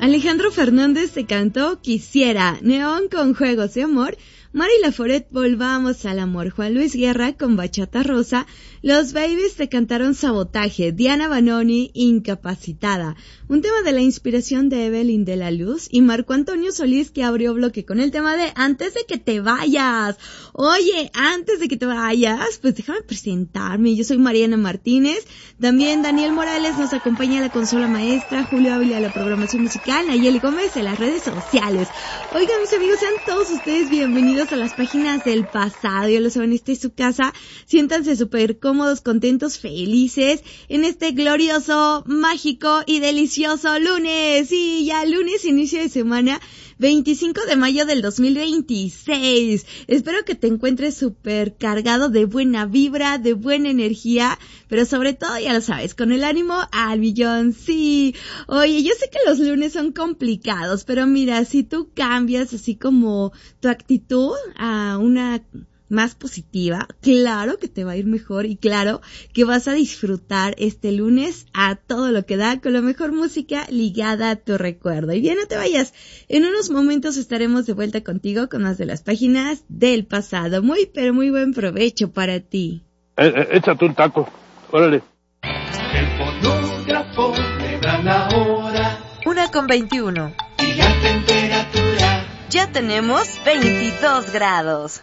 Alejandro Fernández te cantó Quisiera, Neón con Juegos de Amor, Mari Laforet, Volvamos al Amor, Juan Luis Guerra con Bachata Rosa, Los Babies te cantaron Sabotaje, Diana Banoni, Incapacitada, un tema de la inspiración de Evelyn de la Luz, y Marco Antonio Solís, que abrió bloque con el tema de Antes de que te vayas. Oye, antes de que te vayas, pues déjame presentarme, yo soy Mariana Martínez, también Daniel Morales nos acompaña a la consola maestra, Julio Ávila a la programación musical, Nayeli Gómez en las redes sociales. Oigan, mis amigos, sean todos ustedes bienvenidos a las páginas del pasado. Ya lo saben, esta es su casa. Siéntanse súper cómodos, contentos, felices en este glorioso, mágico y delicioso lunes. Sí, ya lunes, inicio de semana, 25 de mayo del 2026. Espero que te encuentres súper cargado de buena vibra, de buena energía, pero sobre todo, ya lo sabes, con el ánimo al millón. Sí, oye, yo sé que los lunes son complicados, pero mira, si tú cambias así como tu actitud a una más positiva, claro que te va a ir mejor y claro que vas a disfrutar este lunes a todo lo que da con la mejor música ligada a tu recuerdo. Y bien, no te vayas, en unos momentos estaremos de vuelta contigo con más de las páginas del pasado. Muy, pero muy buen provecho para ti. Échate un taco, órale. El fonógrafo me da la hora. 1:21. Y la temperatura. Ya tenemos 22 grados.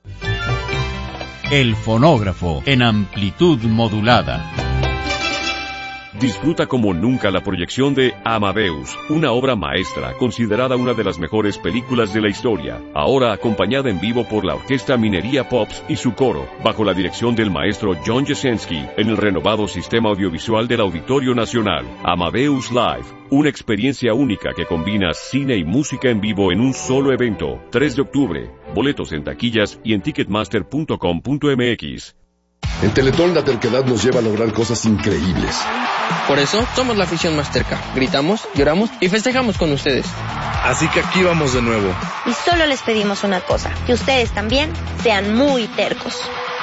El fonógrafo en amplitud modulada. Disfruta como nunca la proyección de Amadeus, una obra maestra considerada una de las mejores películas de la historia, ahora acompañada en vivo por la Orquesta Minería Pops y su coro, bajo la dirección del maestro John Jasenski, en el renovado sistema audiovisual del Auditorio Nacional. Amadeus Live, una experiencia única que combina cine y música en vivo en un solo evento. 3 de octubre, boletos en taquillas y en ticketmaster.com.mx. En Teletón la terquedad nos lleva a lograr cosas increíbles. Por eso somos la afición más terca. Gritamos, lloramos y festejamos con ustedes. Así que aquí vamos de nuevo. Y solo les pedimos una cosa, que ustedes también sean muy tercos.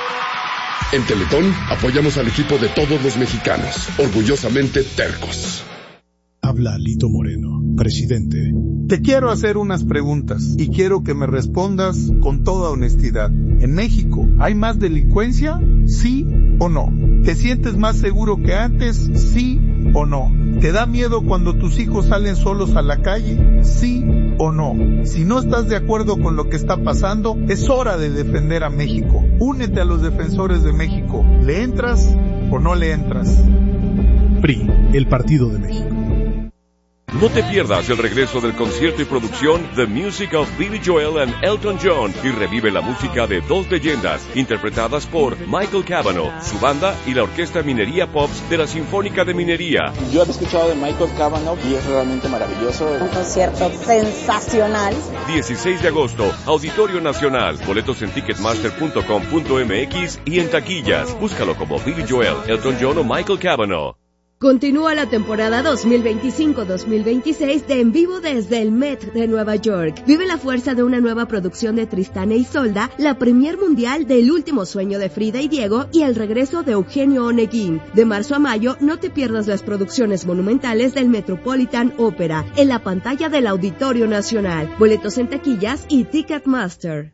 En Teletón apoyamos al equipo de todos los mexicanos, orgullosamente tercos. Habla Lito Moreno, presidente. Te quiero hacer unas preguntas y quiero que me respondas con toda honestidad. ¿En México hay más delincuencia? ¿Sí o no? ¿Te sientes más seguro que antes? ¿Sí o no? ¿Te da miedo cuando tus hijos salen solos a la calle? ¿Sí o no? Si no estás de acuerdo con lo que está pasando, es hora de defender a México. Únete a los defensores de México. ¿Le entras o no le entras? PRI, el Partido de México. No te pierdas el regreso del concierto y producción The Music of Billy Joel and Elton John y revive la música de dos leyendas interpretadas por Michael Cavanaugh, su banda y la Orquesta Minería Pops de la Sinfónica de Minería. Yo había escuchado de Michael Cavanaugh y es realmente maravilloso. Un concierto sensacional. 16 de agosto, Auditorio Nacional. Boletos en ticketmaster.com.mx y en taquillas. Búscalo como Billy Joel, Elton John o Michael Cavanaugh. Continúa la temporada 2025-2026 de En Vivo desde el Met de Nueva York. Vive la fuerza de una nueva producción de Tristán e Isolda, la premier mundial del Último Sueño de Frida y Diego y el regreso de Eugenio Oneguín. De marzo a mayo, no te pierdas las producciones monumentales del Metropolitan Opera en la pantalla del Auditorio Nacional. Boletos en taquillas y Ticketmaster.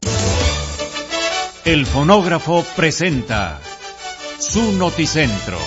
El fonógrafo presenta su noticentro.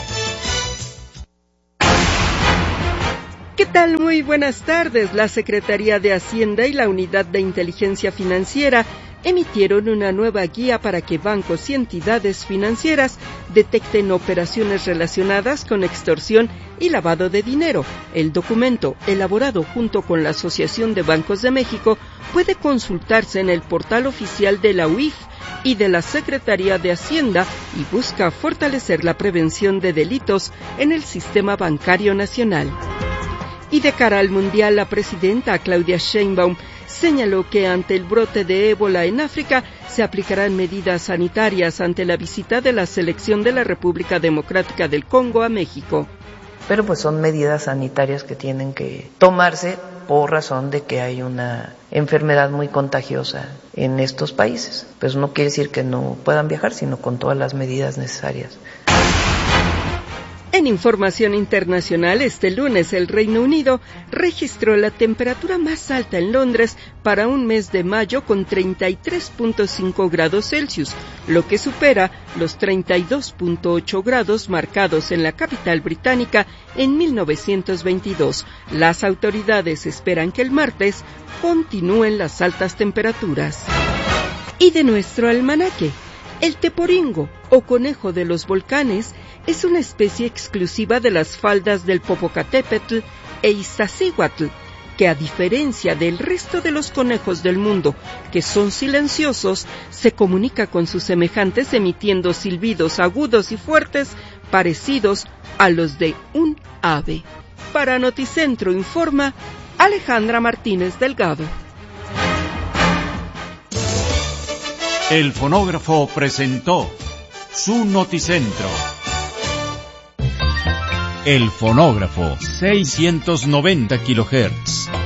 ¿Qué tal? Muy buenas tardes. La Secretaría de Hacienda y la Unidad de Inteligencia Financiera emitieron una nueva guía para que bancos y entidades financieras detecten operaciones relacionadas con extorsión y lavado de dinero. El documento, elaborado junto con la Asociación de Bancos de México, puede consultarse en el portal oficial de la UIF y de la Secretaría de Hacienda y busca fortalecer la prevención de delitos en el sistema bancario nacional. Y de cara al Mundial, la presidenta Claudia Sheinbaum señaló que ante el brote de ébola en África se aplicarán medidas sanitarias ante la visita de la selección de la República Democrática del Congo a México. Pero pues son medidas sanitarias que tienen que tomarse por razón de que hay una enfermedad muy contagiosa en estos países. Pues no quiere decir que no puedan viajar, sino con todas las medidas necesarias. En información internacional, este lunes el Reino Unido registró la temperatura más alta en Londres para un mes de mayo con 33.5 grados Celsius, lo que supera los 32.8 grados marcados en la capital británica en 1922. Las autoridades esperan que el martes continúen las altas temperaturas. Y de nuestro almanaque, el teporingo o conejo de los volcanes es una especie exclusiva de las faldas del Popocatépetl e Iztaccíhuatl, que a diferencia del resto de los conejos del mundo, que son silenciosos, se comunica con sus semejantes emitiendo silbidos agudos y fuertes parecidos a los de un ave. Para Noticentro informa Alejandra Martínez Delgado. El fonógrafo presentó su Noticentro. El fonógrafo, 690 kHz.